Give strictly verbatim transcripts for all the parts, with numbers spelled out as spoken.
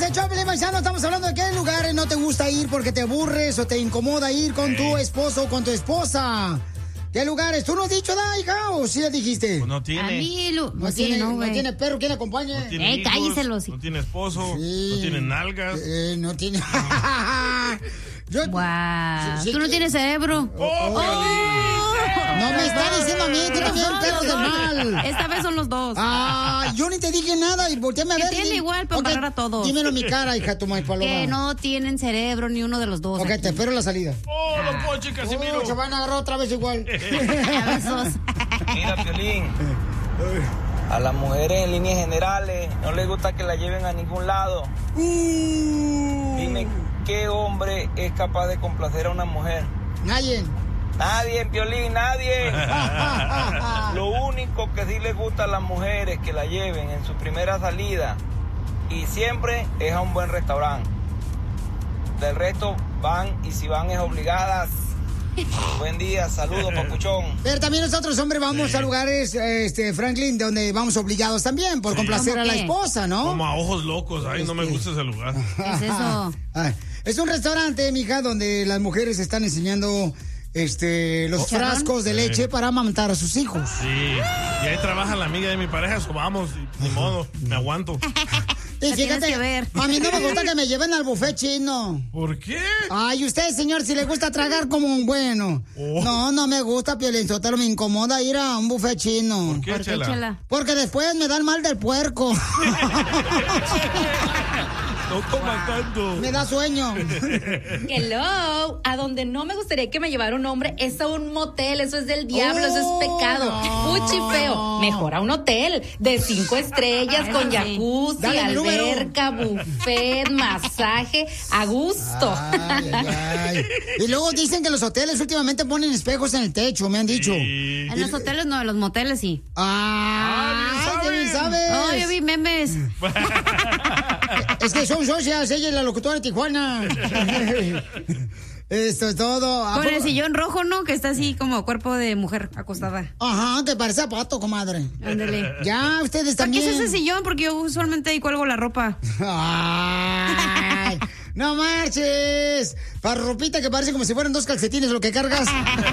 el show, Pelín Paisano, estamos hablando de qué lugares no te gusta ir porque te aburres o te incomoda ir con tu esposo o con tu esposa. ¿Qué lugares? ¿Tú no has dicho nada, hija? ¿O sí le dijiste? Pues no tiene. A mí, lo, No, sí, tiene, no, no güey. tiene perro, ¿quién acompaña? No tiene Eh, hijos, cálleselos, sí. no tiene esposo, Sí. no tiene nalgas. Eh, no tiene... Yo... Wow. Sí, sí, Tú no que- tienes cerebro. ¡Oh, No me está diciendo a mí, tú también, Son perro los del dos. mal. Esta vez son los dos. Ah, yo ni te dije nada y volteame a Que ver. tiene di- igual para Ok, embarrar a todos. Dímelo en mi cara, hija, tu maíz paloma. Que no tienen cerebro ni uno de los dos. Ok, aquí. te espero en la salida. ¡Oh, los Poncho y Casimiro! Oh, se van a agarrar otra vez igual. Besos. Mira, Piolín, a las mujeres en líneas generales no les gusta que la lleven a ningún lado. Dime, ¿qué hombre es capaz de complacer a una mujer? Nadie. Nadie, Piolín, nadie. Lo único que sí les gusta a las mujeres que la lleven en su primera salida y siempre es a un buen restaurante. Del resto van y si van es obligadas. Buen día, saludos, papuchón. Pero también nosotros, hombres, vamos Sí. a lugares, este, Franklin, donde vamos obligados también por Sí. complacer ¿Cómo a la qué? esposa, ¿no? Como a ojos locos. Ay, no me Este. gusta ese lugar. ¿Qué es eso? Ay, es un restaurante, mija, donde las mujeres están enseñando este, los ¿Chicharrón? frascos de Sí. leche para amamantar a sus hijos. Sí. Y ahí trabaja la amiga de mi pareja, eso vamos, y ni modo, me aguanto. Y La tienes que ver. a mí no me gusta que me lleven al buffet chino. ¿Por qué? Ay, usted, señor, si le gusta tragar como un bueno. Oh. No, no me gusta, Piolín Sotelo, me incomoda ir a un buffet chino. ¿Por qué, ¿Por qué, Chela? Chela? Porque después me da el mal del puerco. No comas tanto. Me da sueño. Hello, a donde no me gustaría que me llevara un hombre es a un motel, eso es del diablo, eso Oh, es pecado. no. Fuchi feo, mejor a un hotel de cinco estrellas Eso con sí. jacuzzi, Dale mi número. alberca, buffet, masaje, a gusto. Ay, ay, ay. Y luego dicen que los hoteles últimamente ponen espejos en el techo, me han dicho. Sí. En los hoteles no, en los moteles sí. Ah, bien bien sabes. sabes. Oh, yo vi memes. Es que son socias, ella y la locutora de Tijuana. Esto es todo. ¿A Con el poco? sillón rojo, ¿no? Que está así como cuerpo de mujer acostada. Ajá, que parece zapato, comadre. Ándale. Ya, ustedes ¿Para qué también. es ese sillón? Porque yo usualmente ahí cuelgo la ropa. Ay, no marches. Para ropita que parece como si fueran dos calcetines lo que cargas.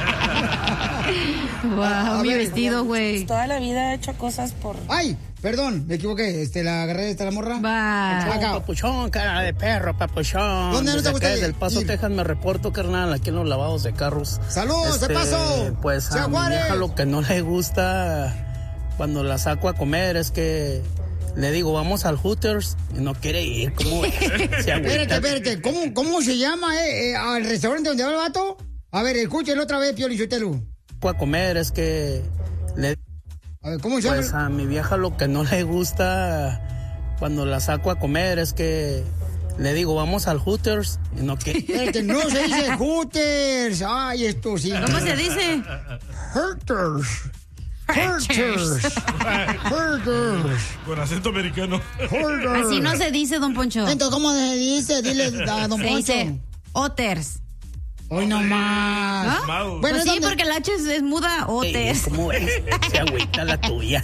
Wow, a mi ver. vestido, güey. Toda la vida he hecho cosas por... Ay, perdón, me equivoqué. Este, la agarré esta la morra. Va. Acá. Papuchón, cara de perro, papuchón. ¿Dónde no te Desde gusta acá, desde ir? El Paso, ir? Texas, me reporto, carnal, aquí en los lavados de carros. ¡Saludos, de paso! Pues ¡Se a mi Juárez! vieja lo que no le gusta cuando la saco a comer es que le digo, vamos al Hooters, y no quiere ir. ¿Cómo ves? Se agüita. Espérate, espérate. ¿Cómo, cómo se llama, eh, eh, al restaurante donde va el vato? A ver, escúchelo otra vez, Piolín Sotelo. A comer es que le A ver, ¿cómo se llama? Pues a mi vieja lo que no le gusta cuando la saco a comer es que le digo, vamos al Hooters, y no quiere. Espérate, no se dice Hooters. Ay, esto sí. ¿Cómo se dice? Hooters. Hooters. Hooters. Con acento americano. Hooters. Así no se dice, don Poncho. Entonces, ¿cómo se dice? Dile a don Se Poncho. dice Otters. Hoy no más. ¿Ah? Mal. Bueno, Pues sí, ¿dónde? porque la H es, es muda, Otters. ¿Cómo ves? Se agüita la tuya.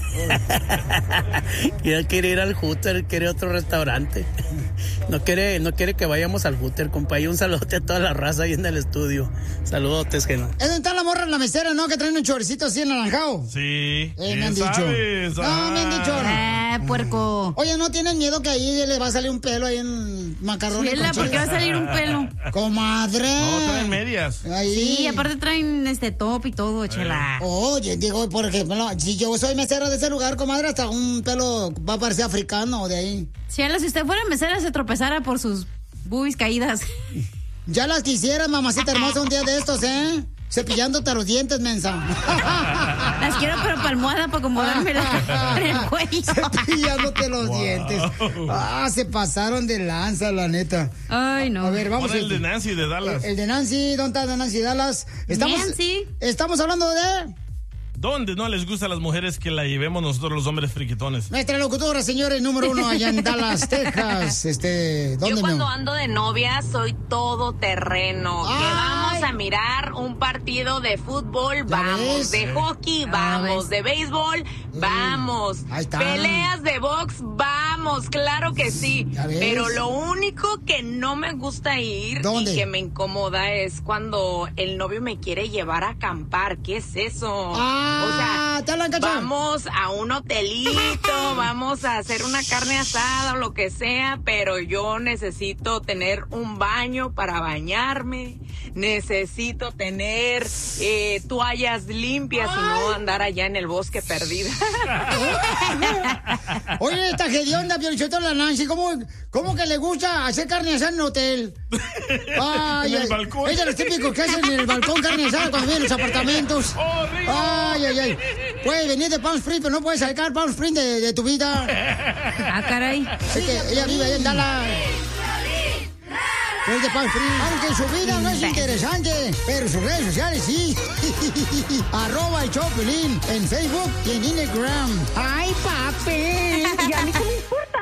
Ya quiere ir al Hooter, quiere otro restaurante. No quiere, no quiere que vayamos al Hooter, compa. Y un saludote a toda la raza ahí en el estudio. Saludotes, Geno. Es donde está la morra en la mesera, ¿no? Que traen un choricito así anaranjado. Sí. Eh, me han ¿Quién dicho. sabes? No, me han dicho. Ah, puerco. Oye, ¿no tienen miedo que ahí le va a salir un pelo ahí en macarrones? Chela, con ¿por qué va a chile? salir un pelo? Comadre. No, traen medias. Ahí. Sí, aparte traen este top y todo, chela. Oye, digo, por ejemplo, si yo soy mesera de ese lugar, comadre, hasta un pelo va a parecer africano de ahí. Chela, si usted fuera mesera se tropezara por sus boobies caídas. Ya las quisieras, mamacita hermosa, un día de estos, ¿eh? Cepillándote los dientes, mensa. Las quiero pero para almohada para acomodármela en el cuello. Cepillándote los Wow. dientes. Ah, se pasaron de lanza, la neta. Ay, no. A ver, vamos Pon el a de Nancy de Dallas. El, el de Nancy, ¿dónde está de Nancy Dallas? Estamos, Nancy. Estamos hablando de ¿Dónde no les gusta a las mujeres que la llevemos nosotros los hombres friquitones? nuestra locutora, señores, número uno allá en Dallas, Texas. Este, ¿dónde Yo cuando me- ando de novia soy todo terreno. Ay. Que vamos a mirar un partido de fútbol, ¿Ya vamos. ves? De hockey, Ah, vamos. ves. De béisbol, vamos. Ahí está. Peleas de box, vamos. vamos, claro que sí. ¿Ya ves? Pero lo único que no me gusta ir ¿Dónde? y que me incomoda es cuando el novio me quiere llevar a acampar. ¿Qué es eso? Ah, o sea, ¿te hablan, Cacha? vamos a un hotelito, vamos a hacer una carne asada o lo que sea, pero yo necesito tener un baño para bañarme, necesito tener eh, toallas limpias y no andar allá en el bosque perdida. Oye, esta hedionda, Piolichotelo, la Nancy, ¿cómo, ¿cómo que le gusta hacer carne asada en un hotel? Ay, En el ay, balcón. Ella los típicos que hacen en el balcón carne asada cuando vienen los apartamentos. ¡Oh, Río! Ay, ay, ay. Puedes venir de Palm Springs, pero no puedes sacar Palm Springs de, de tu vida. Ah, caray. Es que ella vive ahí en Dallas. Es de Palm Springs. Aunque su vida no es interesante, pero sus redes sociales sí. Arroba el show Piolín en Facebook y en Instagram. ¡Ay, papi! ¿Y a mí qué me importa?